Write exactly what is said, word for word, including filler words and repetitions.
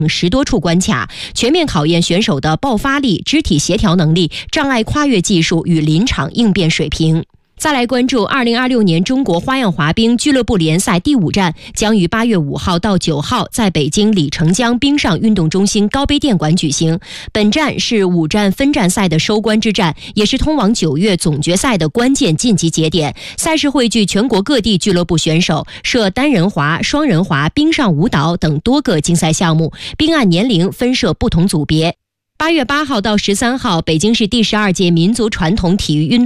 十多处关卡，全面考验选手的爆发力、肢体协调能力、障碍跨越技术与临场应变水平。再来关注二零二六年中国花样滑冰俱乐部联赛第五站，将于八月五号到九号在北京李成江冰上运动中心高碑店馆举行。本站是五站分站赛的收官之战，也是通往九月总决赛的关键晋级节点。赛事汇聚全国各地俱乐部选手，设单人滑、双人滑、冰上舞蹈等多个竞赛项目，并按年龄分设不同组别。八月八号到十三号，北京市第十二届民族传统体育运动